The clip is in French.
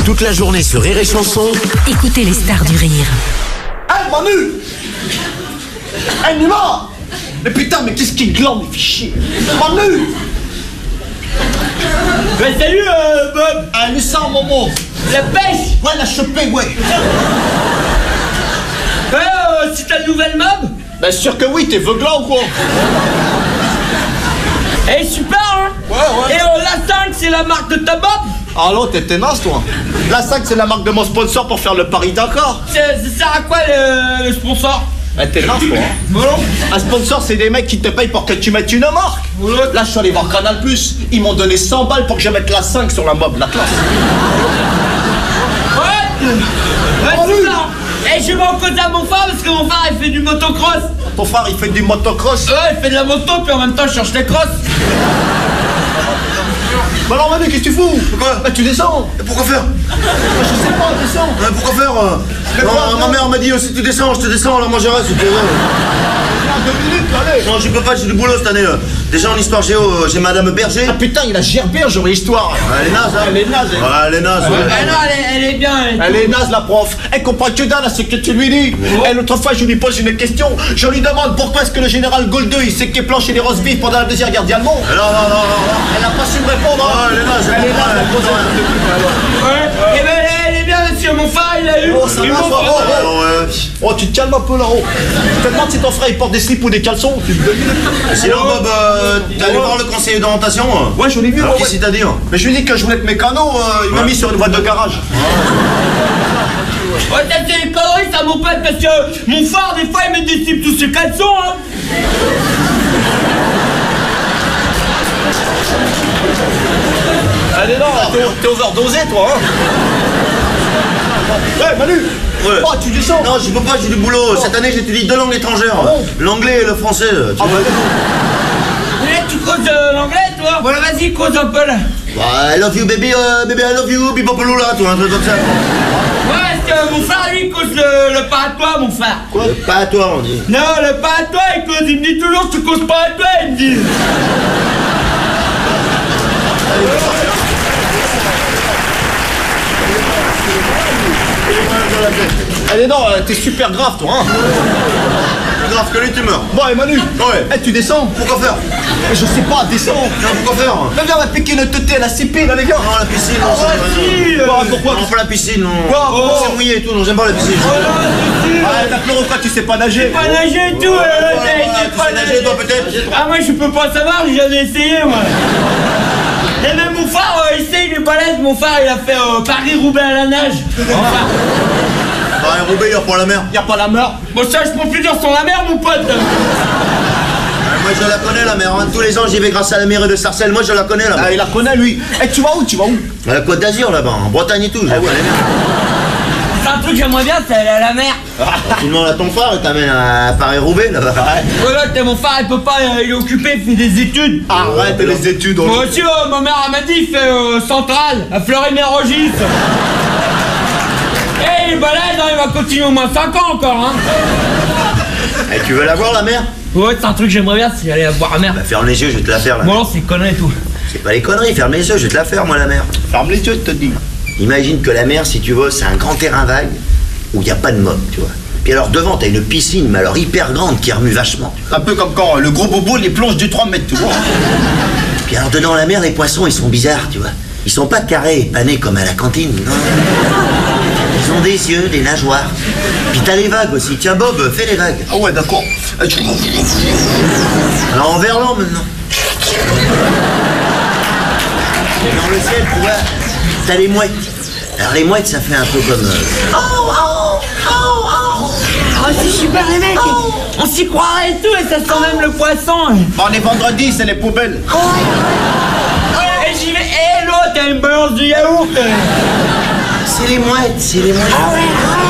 Toute la journée sur Rire et Chanson. Écoutez les stars du rire. Hey Manu! Hey Nima! Mais putain, mais qu'est-ce qui glande, les fichiers? Manu! Ouais, salut Bob. Ah, lui ça, Momo! La pêche. Ouais, la chopé, ouais! C'est ta nouvelle mob? Ben sûr que oui, t'es veuglant ou quoi? Eh, super hein. Ouais. Et la 5 c'est la marque de ta mob? Ah l'autre, t'es naze, toi! La 5, c'est la marque de mon sponsor pour faire le Paris-Dakar! Ça sert à quoi le sponsor? Ben t'es naze, toi! Hein. Bon. Un sponsor, c'est des mecs qui te payent pour que tu mettes une marque! Là, je suis allé voir Canal+, ils m'ont donné 100 balles pour que je mette la 5 sur la mob, la classe! Ouais, super. Et je vais en cause à mon frère parce que mon frère il fait du motocross. Ton frère, il fait du motocross? Ouais, il fait de la moto puis en même temps il cherche les crosses. Bah alors Manu, qu'est-ce que tu fous? Pourquoi? Bah tu descends! Pourquoi faire? Je sais pas, descends! Pourquoi faire? Non, ma mère m'a dit si tu descends, je te descends, alors moi je reste. 2 minutes, allez! Non, je peux pas, j'ai du boulot cette année. Déjà en histoire géo, j'ai Madame Berger. Ah putain, il a gerbé, genre l'histoire! Elle est naze, hein? Elle est naze, elle. Ouais, elle est naze, ouais. Ah non, elle est bien. Elle est naze, la prof. Elle comprend que dalle à ce que tu lui dis. Et l'autre fois, je lui pose une question. Je lui demande pourquoi est-ce que le général Goldeux, il s'est planché les roses vives pendant la Deuxième Guerre mondiale. Non. Elle a pas su me répondre. Ah, elle est naze, Elle est naze, elle pose Ouais. Et ben elle est bien monsieur, mon frère il a eu. Oh, ça va, oh, tu te calmes un peu là-haut. Je te demande si ton frère il porte des slips ou des caleçons. Sinon, Bob, t'es allé voir le conseiller d'orientation? Ouais, je l'ai vu. Alors, qu'est-ce qu'il t'a dit? Mais je lui ai dit que je voulais être mécano, il m'a mis sur une voie de garage. Ouais, ça c'est des conneries ça mon pote parce que mon frère des fois il met des slips sous ses caleçons hein. Allez non, t'es overdosé toi hein. Ouais Manu. Ouais. Oh tu descends. Non, je peux pas, j'ai du boulot. Cette année, j'étudie 2 langues étrangères. L'anglais et le français. Ah bah Et tu causes l'anglais toi? Voilà vas-y cause un peu là. Bah, I love you baby, baby I love you, bibopolula, toi, un truc comme ça. Ouais parce que mon frère lui cause le pas à toi mon frère. Quoi? Pas à toi, on dit. Non le pas à toi il cause, il me dit toujours tu causes pas à toi il me dit. allez non, t'es super grave toi hein. Plus grave que lui, tu meurs. Bon et Manu. Ouais. Eh tu descends. Pourquoi faire? Mais je sais pas, descends. Non, pourquoi faire? Mais viens, on va piquer une teuté à la CP là les gars. Non, la piscine, non, ça si, pourquoi? Non, pas la piscine, non. Quoi? Oh. C'est mouillé et tout, non, j'aime pas la piscine. Ah t'as pleuré quoi, tu sais pas nager? Pas nager et tout, Tu sais nager, toi, peut-être? Ah moi je peux pas savoir, j'ai jamais essayé moi. Et même mon frère, il sait, il est balèze, mon frère il a fait Paris-Roubaix à la nage. Bah, un Roubaix, il pour la mer. Y'a pas la mer. Bon ça je peux plus dire sur la mer mon pote. Moi, je la connais, la mer. Hein. Tous les ans, j'y vais grâce à la mairie de Sarcelles. Moi, je la connais, la mer. Ah il la connaît lui. Eh tu vas où? À la Côte d'Azur, là-bas, en Bretagne et tout. Ah ouais. C'est un truc que j'aimerais bien, c'est aller à la mer. Tu demandes à ton frère, il t'amène à Paris-Roubaix, là-bas. Voilà, mon frère il peut pas, il est occupé, il fait des études. Arrête les études. Moi aussi, ma mère elle m'a dit, il fait Centrale, à Fleury-Mérogis. Eh, il est balèze, hein, il va continuer au moins 5 ans encore, hein. Et tu veux la voir, la mer? Ouais, c'est un truc que j'aimerais bien, c'est aller voir la mer. Bah, ferme les yeux, je vais te la faire, là. Bon, non, c'est conneries et tout. C'est pas les conneries, ferme les yeux, je vais te la faire, moi, la mer. Ferme les yeux, je te dis. Imagine que la mer, si tu veux, c'est un grand terrain vague où il n'y a pas de mob, tu vois. Puis alors devant, t'as une piscine, mais alors hyper grande, qui remue vachement. Un peu comme quand le gros bobo les plonge du 3 mètres, tu vois. Puis alors dedans la mer, les poissons, ils sont bizarres, tu vois. Ils sont pas carrés et panés comme à la cantine, non. Ils ont des yeux, des nageoires. Puis t'as les vagues aussi. Tiens Bob, fais les vagues. Ah ouais, d'accord. Alors en verlan maintenant. Et dans le ciel, tu vois, t'as les mouettes. Alors les mouettes, ça fait un peu comme... Oh, c'est super les mecs. On s'y croirait et tout, et ça sent même le poisson. Bon, on est vendredi, c'est les poubelles. Et j'y vais, et l'autre, t'as une balance de yaourt. C'est les mouettes, c'est les mouettes.